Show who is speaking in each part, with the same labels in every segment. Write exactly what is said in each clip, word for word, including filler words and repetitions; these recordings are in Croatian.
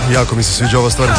Speaker 1: jako mi se sviđa ova stvar.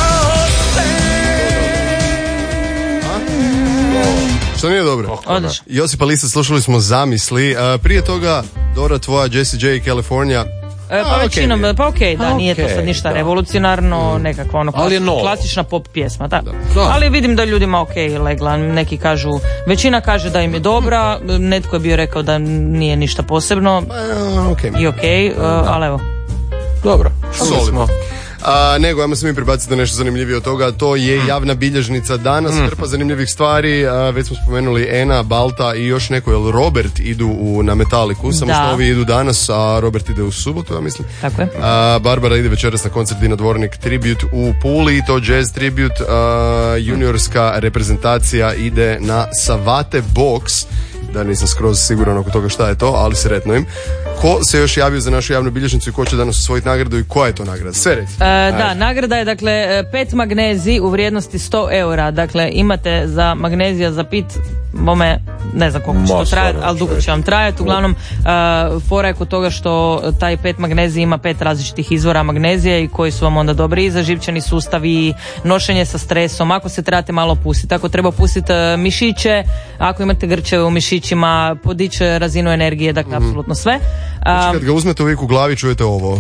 Speaker 1: Što nije dobro?
Speaker 2: Odlično.
Speaker 1: Josipa Lisa, slušali smo Zamisli. A, prije toga, Dora tvoja, Jessie J, California.
Speaker 2: E, pa
Speaker 1: A,
Speaker 2: većinom,
Speaker 1: okay,
Speaker 2: pa okej, okay, da,
Speaker 3: A,
Speaker 2: nije to
Speaker 3: okay,
Speaker 2: sad ništa
Speaker 3: da.
Speaker 2: revolucionarno, nekakva ono
Speaker 3: Ali je
Speaker 2: klasi-
Speaker 3: novo.
Speaker 2: klasična pop pjesma, da.
Speaker 3: Da.
Speaker 2: Ali vidim da ljudima okej okay, legla, neki kažu, većina kaže da im je dobra, netko je bio rekao da nije ništa posebno
Speaker 1: A, okay.
Speaker 2: i okej, okay, uh, ali evo.
Speaker 3: Dobro,
Speaker 1: Solidno. A, nego, ajmo se mi prebaciti na nešto zanimljivije od toga, to je javna bilježnica danas,
Speaker 3: Mm.
Speaker 1: hrpa zanimljivih stvari, a, već smo spomenuli Ena, Balta i još neko, jel Robert idu u, na Metaliku, samo
Speaker 2: Da.
Speaker 1: što ovi idu danas, a Robert ide u subotu, ja mislim.
Speaker 2: Tako je.
Speaker 1: A, Barbara ide večeras na koncert Dina Dvornik Tribute u Puli, to jazz tribute, a, juniorska reprezentacija ide na Savate Box, da nisam skroz siguran oko toga šta je to, ali sretno im. Ko se još javio za našu javnu bilježnicu i ko će danas osvojiti nagradu i koja je to nagrada? Sve reci.
Speaker 2: E, da, nagrada je dakle e, pet magnezij u vrijednosti sto eura. Dakle, imate za magnezija za pit, bome, ne znam koliko će
Speaker 3: Ma,
Speaker 2: to trajati,
Speaker 3: stvarno,
Speaker 2: ali dugo će vam trajati. Uglavnom, uh, fora je kod toga što taj pet magnezija ima pet različitih izvora magnezija i koji su vam onda dobri i za živčani sustav i nošenje sa stresom. Ako se trebate malo pustiti, ako treba pustiti uh, mišiće, ako imate grčeve u mišićima, podići razinu energije, dakle,
Speaker 1: Mhm.
Speaker 2: apsolutno sve.
Speaker 1: Znači,
Speaker 2: Um,
Speaker 1: kad ga uzmete uvijek u glavi čujete ovo.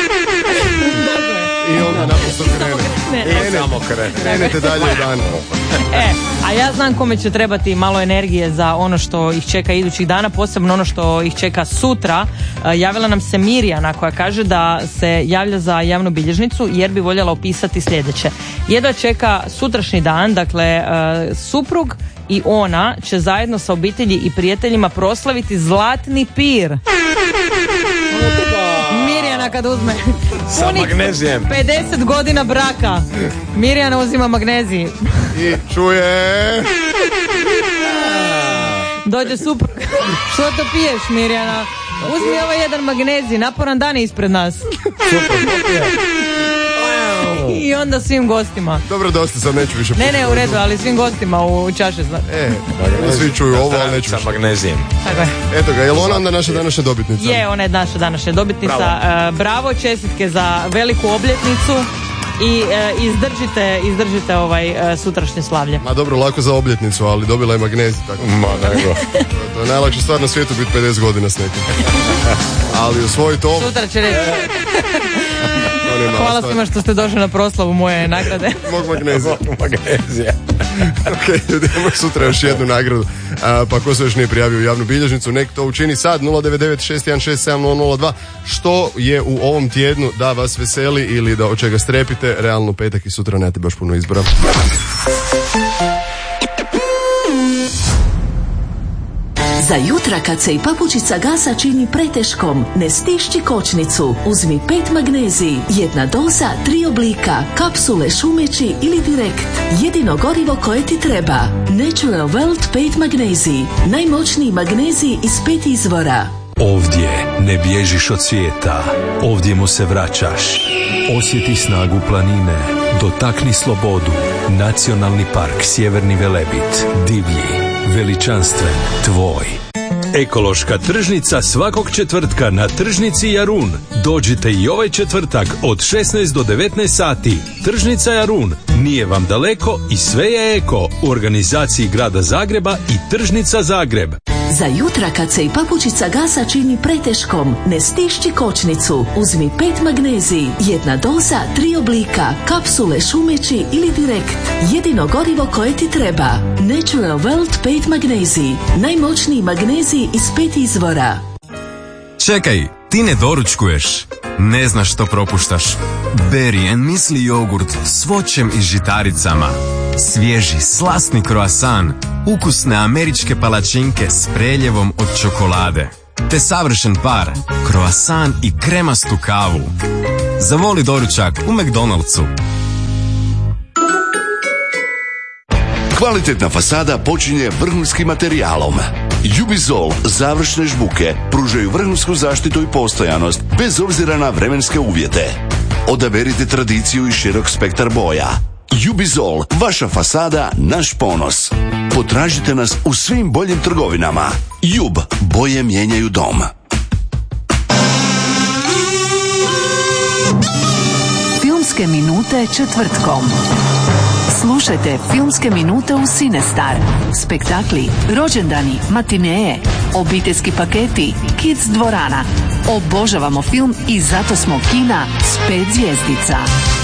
Speaker 1: I onda naprosto krene.
Speaker 2: ne,
Speaker 1: Ne,
Speaker 3: samo krene.
Speaker 1: Krenete dalje u dan.
Speaker 2: E, a ja znam kome će trebati malo energije za ono što ih čeka idućih dana, posebno ono što ih čeka sutra. E, javila nam se Mirjana koja kaže da se javlja za javnu bilježnicu jer bi voljela opisati sljedeće. Jedva čeka sutrašnji dan, dakle e, suprug i ona će zajedno sa obitelji i prijateljima proslaviti zlatni pir. Mirjana kad uzme
Speaker 3: Sa
Speaker 2: punih
Speaker 3: magnezijem.
Speaker 2: pedeset godina braka, Mirjana uzima magnezij.
Speaker 1: I čuje...
Speaker 2: Dođe suprug. Što to piješ, Mirjana? Uzmi ovaj jedan magnezij, naporan dan je ispred nas. I onda svim gostima.
Speaker 1: Dobro, dosta, sad neću više
Speaker 2: Ne, ne,
Speaker 1: pustiti.
Speaker 2: u redu, ali svim gostima u čaše. zna-
Speaker 1: E, da svi čuju ovo, ali neću
Speaker 3: Sa
Speaker 1: više.
Speaker 3: magnezijem.
Speaker 2: Tako je.
Speaker 1: Eto ga, je li ona onda naša današnja dobitnica?
Speaker 2: Je, ona je naša današnja dobitnica.
Speaker 3: Bravo.
Speaker 2: E, bravo, čestitke za veliku obljetnicu i e, izdržite, izdržite ovaj e, sutrašnje slavlje.
Speaker 1: Ma dobro, lako za obljetnicu, ali dobila je magnezij, tako.
Speaker 3: Ma, nego.
Speaker 1: To je najlakša stvar na svijetu biti pedeset godina s nekim. Ali osvojiti ovo,
Speaker 2: Sutra će reći.
Speaker 1: to nije mala
Speaker 2: Hvala
Speaker 1: stvar.
Speaker 2: svima što ste došli na proslavu moje nagrade.
Speaker 1: Mog magnezija.
Speaker 3: Magnezija.
Speaker 1: Ok, ljudi, imamo sutra još jednu nagradu. A, pa ko se još nije prijavio u javnu bilježnicu, nek to učini sad. Nula devet devet šest jedan šest sedam nula nula dva. Što je u ovom tjednu da vas veseli ili da od čega strepite? Realno petak i sutra nemate baš puno izbora.
Speaker 4: Za jutra kad se i papučica gasa čini preteškom, ne stišći kočnicu. Uzmi pet magnezij, jedna doza, tri oblika, kapsule, šumeći ili direkt. Jedino gorivo koje ti treba. Natural Welt pet magnezij. Najmoćniji magnezij iz pet izvora.
Speaker 5: Ovdje ne bježiš od svijeta, ovdje mu se vraćaš. Osjeti snagu planine, dotakni slobodu. Nacionalni park Sjeverni Velebit, divlji, veličanstven, tvoj. Ekološka tržnica svakog četvrtka na tržnici Jarun. Dođite i ovaj četvrtak od šesnaest do devetnaest sati. Tržnica Jarun, nije vam daleko i sve je eko. U organizaciji Grada Zagreba i Tržnica Zagreb.
Speaker 4: Za jutra kad se i papučica gasa čini preteškom, ne stišći kočnicu. Uzmi pet magnezij, jedna doza, tri oblika, kapsule, šumeći ili direkt. Jedino gorivo koje ti treba. Natural Welt pet magnezij. Najmoćniji magnezij iz pet izvora.
Speaker 6: Čekaj, ti ne doručkuješ? Ne znaš što propuštaš? Berry and Muesli jogurt s voćem i žitaricama. Svježi, slasni kroasan. Ukusne američke palačinke s preljevom od čokolade. Te savršen par, kroasan i kremastu kavu. Zavoli doručak u McDonald'su.
Speaker 7: Kvalitetna fasada počinje vrhunskim materijalom. Jubizol završne žbuke pružaju vrhunsku zaštitu i postojanost bez obzira na vremenske uvjete. Odaberite tradiciju i širok spektar boja. Jubizol, vaša fasada, naš ponos. Potražite nas u svim boljim trgovinama. Jub, boje mijenjaju dom.
Speaker 4: Filmske minute četvrtkom. Slušajte Filmske minute u Cinestar. Spektakli, rođendani, matineje, obiteljski paketi, kids dvorana. Obožavamo film i zato smo kina s pet zvjezdica.